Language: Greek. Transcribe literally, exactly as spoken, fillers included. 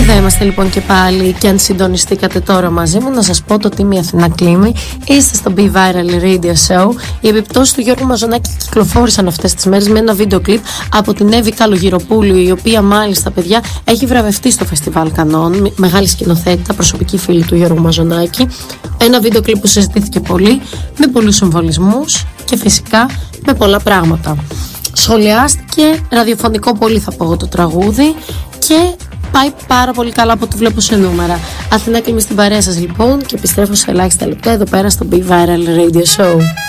Εδώ είμαστε λοιπόν και πάλι, και αν συντονιστήκατε τώρα μαζί μου, να σας πω το Team Αθηνά Κλίμη. Είστε στο Be Viral Radio Show. Οι επιπτώσεις του Γιώργου Μαζονάκη κυκλοφόρησαν αυτές τις μέρες με ένα βίντεο κλιπ από την Εύη Καλογυροπούλου, η οποία μάλιστα, παιδιά, έχει βραβευτεί στο Φεστιβάλ Κανών. Μεγάλη σκηνοθέτητα, προσωπική φίλη του Γιώργου Μαζονάκη. Ένα βίντεο κλιπ που συζητήθηκε πολύ, με πολλούς συμβολισμούς και φυσικά με πολλά πράγματα. Σχολιάστηκε, ραδιοφωνικό πολύ θα πω εγώ το τραγούδι, και πάει πάρα πολύ καλά από ό,τι βλέπω σε νούμερα. Αθηνά Κλίμη στην παρέα σας λοιπόν, και επιστρέφω σε ελάχιστα λεπτά εδώ πέρα στο Be Viral Radio Show.